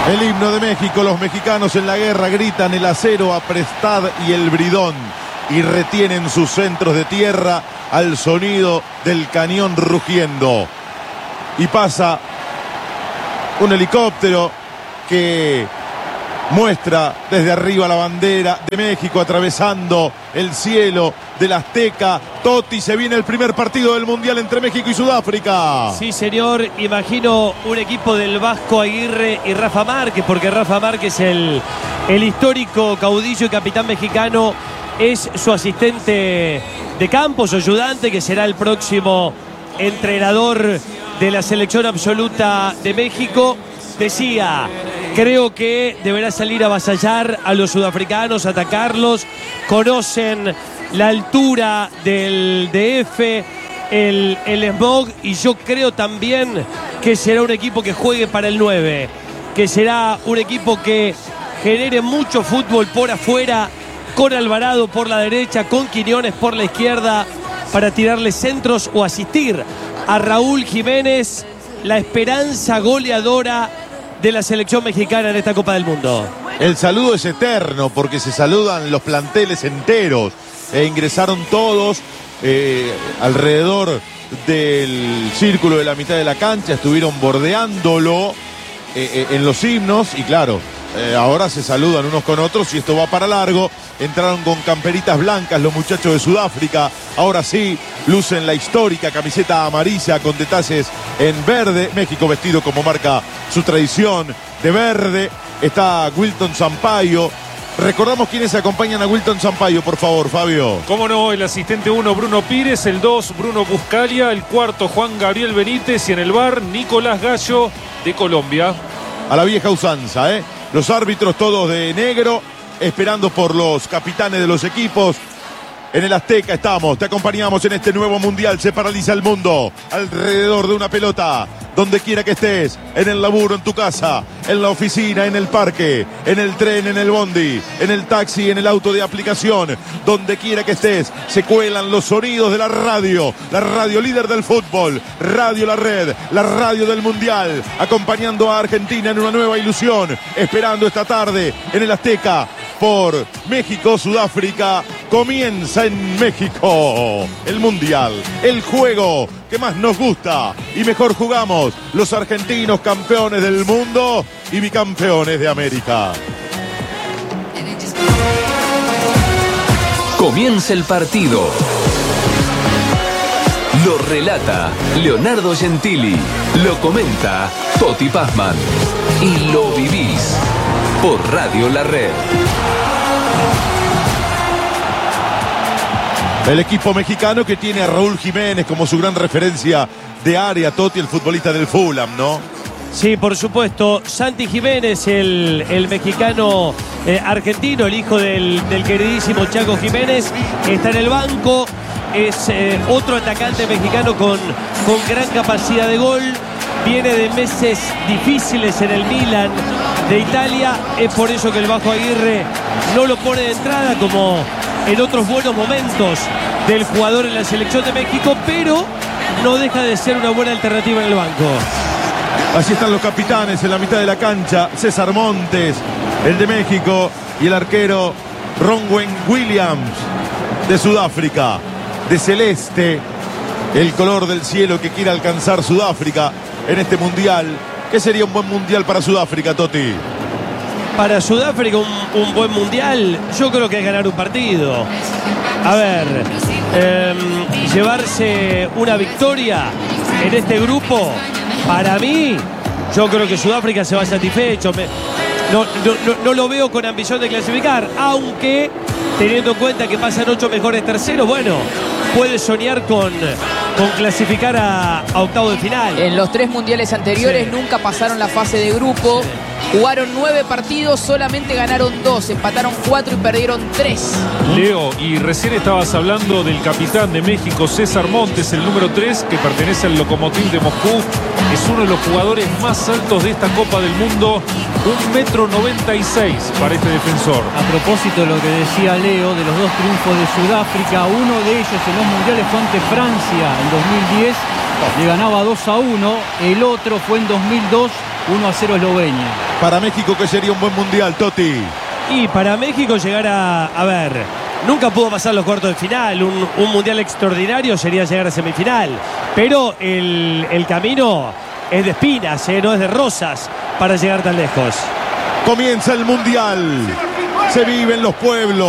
El himno de México, los mexicanos en la guerra gritan el acero, aprestad y el bridón, y retienen sus centros de tierra al sonido del cañón rugiendo. Y pasa un helicóptero que muestra desde arriba la bandera de México atravesando el cielo del Azteca. Totti, se viene el primer partido del Mundial entre México y Sudáfrica. Sí, señor, imagino un equipo del Vasco Aguirre y Rafa Márquez, porque Rafa Márquez, el histórico caudillo y capitán mexicano, es su asistente de campo, su ayudante, que será el próximo entrenador de la selección absoluta de México. Decía, creo que deberá salir a avasallar a los sudafricanos, atacarlos. Conocen la altura del DF, el smog, y yo creo también que será un equipo que juegue para el 9, que será un equipo que genere mucho fútbol por afuera, con Alvarado por la derecha, con Quiñones por la izquierda, para tirarle centros o asistir a Raúl Jiménez, la esperanza goleadora de la selección mexicana en esta Copa del Mundo. El saludo es eterno porque se saludan los planteles enteros. Ingresaron todos alrededor del círculo de la mitad de la cancha, estuvieron bordeándolo en los himnos y claro, ahora se saludan unos con otros y esto va para largo. Entraron con camperitas blancas los muchachos de Sudáfrica. Ahora sí, lucen la histórica camiseta amarilla con detalles en verde. México vestido como marca su tradición de verde. Está Wilton Sampaio. Recordamos quiénes acompañan a Wilton Sampaio, por favor, Fabio. Cómo no, el asistente 1, Bruno Pires, el 2, Bruno Buscalia, el 4, Juan Gabriel Benítez, y en el bar, Nicolás Gallo, de Colombia. A la vieja usanza, los árbitros todos de negro, esperando por los capitanes de los equipos. En el Azteca estamos, te acompañamos en este nuevo Mundial. Se paraliza el mundo alrededor de una pelota. Donde quiera que estés, en el laburo, en tu casa, en la oficina, en el parque, en el tren, en el bondi, en el taxi, en el auto de aplicación, donde quiera que estés, se cuelan los sonidos de la radio líder del fútbol, Radio La Red, la radio del Mundial, acompañando a Argentina en una nueva ilusión, esperando esta tarde en el Azteca por México, Sudáfrica. Comienza en México el Mundial, el juego que más nos gusta y mejor jugamos, los argentinos, campeones del mundo y bicampeones de América. Comienza el partido. Lo relata Leonardo Gentili, lo comenta Totti Pazman y lo vivís por Radio La Red. El equipo mexicano que tiene a Raúl Jiménez como su gran referencia de área. Totti, el futbolista del Fulham, ¿no? Sí, por supuesto. Santi Jiménez, el mexicano argentino, el hijo del queridísimo Chaco Jiménez, está en el banco. Es otro atacante mexicano con gran capacidad de gol. Viene de meses difíciles en el Milan de Italia. Es por eso que el Vasco Aguirre no lo pone de entrada como en otros buenos momentos del jugador en la selección de México, pero no deja de ser una buena alternativa en el banco. Así están los capitanes en la mitad de la cancha. César Montes, el de México, y el arquero Ronwen Williams de Sudáfrica. De celeste, el color del cielo que quiere alcanzar Sudáfrica en este Mundial. ¿Qué sería un buen Mundial para Sudáfrica, Totti? Para Sudáfrica un buen Mundial, yo creo que es ganar un partido. A ver, llevarse una victoria en este grupo, para mí, yo creo que Sudáfrica se va satisfecho. No lo veo con ambición de clasificar, aunque teniendo en cuenta que pasan 8 mejores terceros, bueno, puede soñar con clasificar a octavo de final. En los 3 mundiales anteriores nunca pasaron la fase de grupo. Jugaron 9 partidos, solamente ganaron 2, empataron 4 y perdieron 3. Leo, y recién estabas hablando del capitán de México, César Montes, el número 3, que pertenece al Lokomotiv de Moscú. Es uno de los jugadores más altos de esta Copa del Mundo, 1,96 m para este defensor. A propósito de lo que decía Leo, de los 2 triunfos de Sudáfrica, uno de ellos en los mundiales fue ante Francia en 2010, le ganaba 2-1, el otro fue en 2002 1-0 Eslovenia. Para México, ¿qué sería un buen mundial, Toti? Y para México llegar a ver, nunca pudo pasar los cuartos de final. Un mundial extraordinario sería llegar a semifinal. Pero el camino es de espinas, no es de rosas para llegar tan lejos. Comienza el mundial. Se vive en los pueblos.